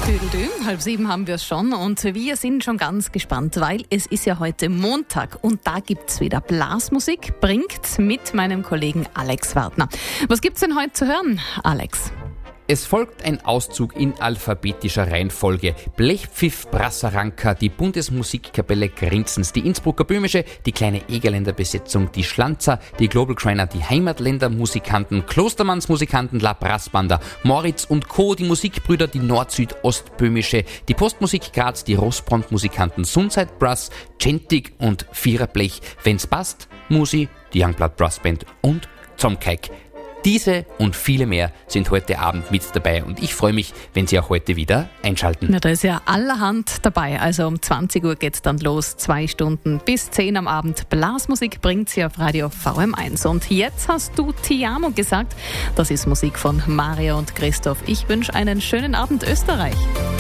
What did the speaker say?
Tüdelü, 6:30 haben wir es schon und wir sind schon ganz gespannt, weil es ist ja heute Montag und da gibt's wieder Blasmusik, bringt mit meinem Kollegen Alex Wagner. Was gibt's denn heute zu hören, Alex? Es folgt ein Auszug in alphabetischer Reihenfolge. Blechpfiff, Brassaranka, die Bundesmusikkapelle Grinzens, die Innsbrucker Böhmische, die kleine Egerländer Besetzung, die Schlanzer, die Global Trainer, die Heimatländer Musikanten, Klostermanns Musikanten, La Brassbander, Moritz und Co., die Musikbrüder, die Nord-Süd-Ost-Böhmische, die Postmusik Graz, die Rossbrand Musikanten, Sunside Brass, Gentik und Viererblech, wenn's passt, Musi, die Youngblood Brass Band und Zomkeik. Diese und viele mehr sind heute Abend mit dabei und ich freue mich, wenn Sie auch heute wieder einschalten. Na, da ist ja allerhand dabei. Also um 20 Uhr geht's dann los, 2 Stunden bis 10 am Abend. Blasmusik bringt sie auf Radio VM1. Und jetzt hast du Ti amo gesagt. Das ist Musik von Mario und Christoph. Ich wünsche einen schönen Abend, Österreich.